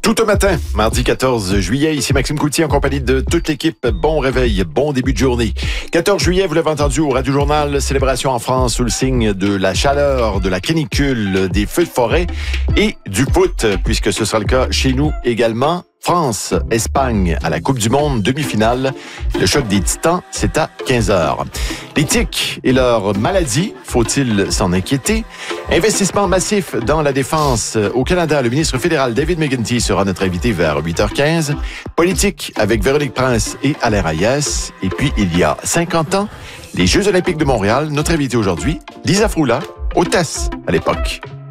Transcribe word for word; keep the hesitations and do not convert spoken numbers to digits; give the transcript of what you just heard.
Tout au matin, mardi quatorze juillet, ici Maxime Coutier en compagnie de toute l'équipe. Bon réveil, bon début de journée. quatorze juillet, vous l'avez entendu au Radio Journal, célébration en France sous le signe de la chaleur, de la canicule, des feux de forêt et du foot, puisque ce sera le cas chez nous également. France, Espagne à la Coupe du Monde, demi-finale. Le choc des titans, c'est à quinze heures. Les tiques et leur maladie, faut-il s'en inquiéter? Investissement massif dans la défense au Canada. Le ministre fédéral David McGuinty sera notre invité vers huit heures quinze. Politique avec Véronique Prince et Alain Reyes. Et puis, il y a cinquante ans, les Jeux olympiques de Montréal. Notre invité aujourd'hui, Lisa Froula, hôtesse à l'époque.